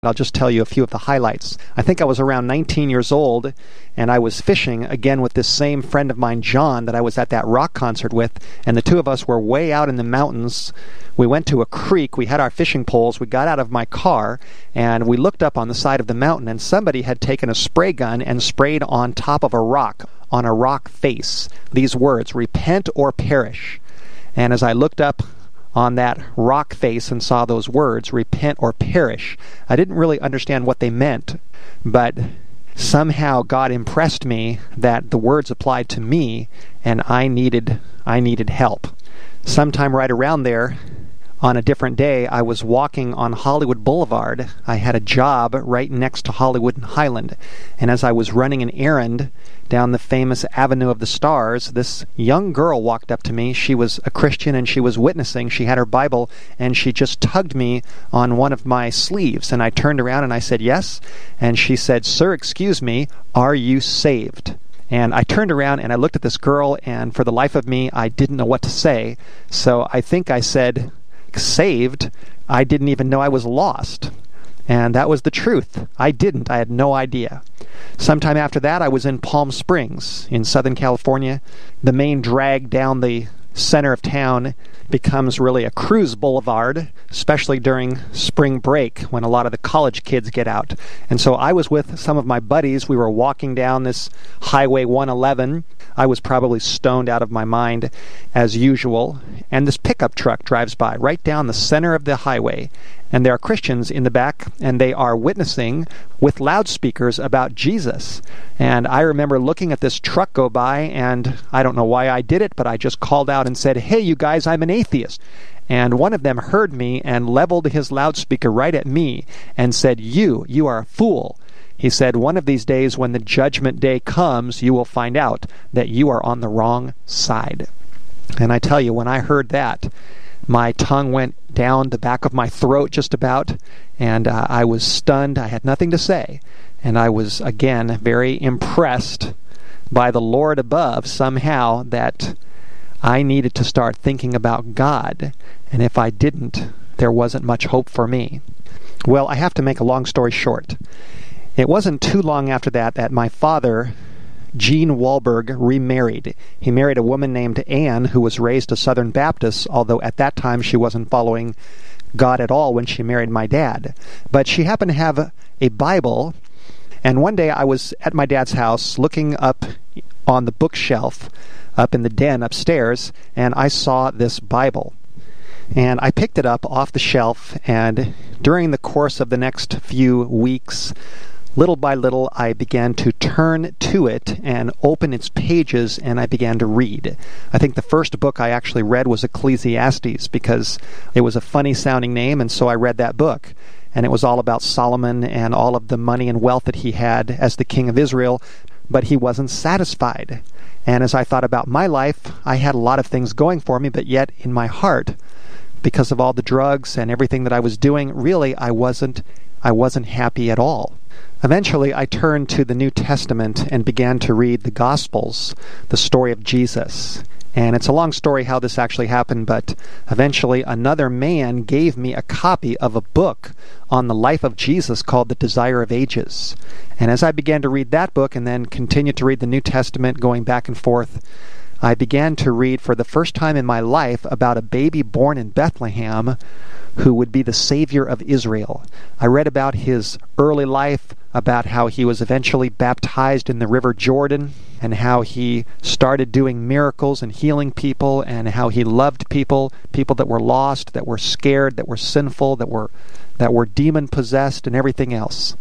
I'll just tell you a few of the highlights. I think I was around 19 years old, and I was fishing again with this same friend of mine, John, that I was at that rock concert with, and the two of us were way out in the mountains. We went to a creek, we had our fishing poles, we got out of my car, and we looked up on the side of the mountain, and somebody had taken a spray gun and sprayed on top of a rock, on a rock face, these words, "Repent or perish." And as I looked up on that rock face and saw those words, "Repent or perish," I didn't really understand what they meant, but somehow God impressed me that the words applied to me, and I needed help. Sometime right around there, on a different day, I was walking on Hollywood Boulevard. I had a job right next to Hollywood and Highland, and as I was running an errand down the famous Avenue of the Stars, this young girl walked up to me. She was a Christian and she was witnessing. She had her Bible, and she just tugged me on one of my sleeves, and I turned around and I said, "Yes," and she said, "Sir, excuse me, are you saved?" And I turned around and I looked at this girl, and for the life of me, I didn't know what to say. So I think I said, "Saved? I didn't even know I was lost." And that was the truth. I didn't. I had no idea. Sometime after that, I was in Palm Springs in Southern California. The main drag down the center of town becomes really a cruise boulevard, especially during spring break when a lot of the college kids get out. And so I was with some of my buddies. We were walking down this Highway 111. I was probably stoned out of my mind as usual. And this pickup truck drives by right down the center of the highway. And there are Christians in the back, and they are witnessing with loudspeakers about Jesus. And I remember looking at this truck go by, and I don't know why I did it, but I just called out and said, "Hey, you guys, I'm an atheist." And one of them heard me and leveled his loudspeaker right at me and said, You are a fool." He said, "One of these days when the judgment day comes, you will find out that you are on the wrong side." And I tell you, when I heard that, my tongue went down the back of my throat just about, and I was stunned. I had nothing to say. And I was, again, very impressed by the Lord above somehow that I needed to start thinking about God. And if I didn't, there wasn't much hope for me. Well, I have to make a long story short. It wasn't too long after that my father, Gene Wahlberg, remarried. He married a woman named Anne who was raised a Southern Baptist, although at that time she wasn't following God at all when she married my dad. But she happened to have a Bible, and one day I was at my dad's house looking up on the bookshelf up in the den upstairs, and I saw this Bible. And I picked it up off the shelf, and during the course of the next few weeks, little by little, I began to turn to it and open its pages, and I began to read. I think the first book I actually read was Ecclesiastes because it was a funny-sounding name, and so I read that book. And it was all about Solomon and all of the money and wealth that he had as the king of Israel, but he wasn't satisfied. And as I thought about my life, I had a lot of things going for me, but yet in my heart, because of all the drugs and everything that I was doing, really I wasn't happy at all. Eventually, I turned to the New Testament and began to read the Gospels, the story of Jesus. And it's a long story how this actually happened, but eventually another man gave me a copy of a book on the life of Jesus called The Desire of Ages. And as I began to read that book and then continued to read the New Testament going back and forth, I began to read for the first time in my life about a baby born in Bethlehem who would be the Savior of Israel. I read about his early life, about how he was eventually baptized in the River Jordan, and how he started doing miracles and healing people, and how he loved people that were lost, that were scared, that were sinful, that were demon-possessed, and everything else.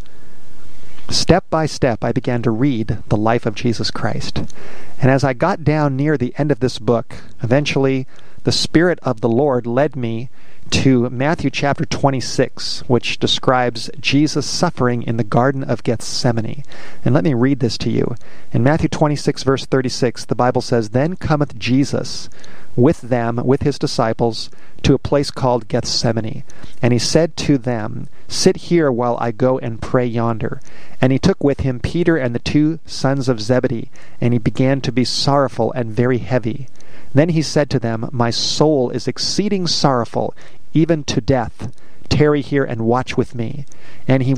Step by step, I began to read the life of Jesus Christ. And as I got down near the end of this book, eventually the Spirit of the Lord led me to Matthew chapter 26, which describes Jesus suffering in the Garden of Gethsemane. And let me read this to you. In Matthew 26, verse 36, the Bible says, "Then cometh Jesus with them, with his disciples, to a place called Gethsemane. And he said to them, Sit here while I go and pray yonder. And he took with him Peter and the 2 sons of Zebedee, and he began to be sorrowful and very heavy. Then he said to them, My soul is exceeding sorrowful, even to death. tarry here and watch with me. And he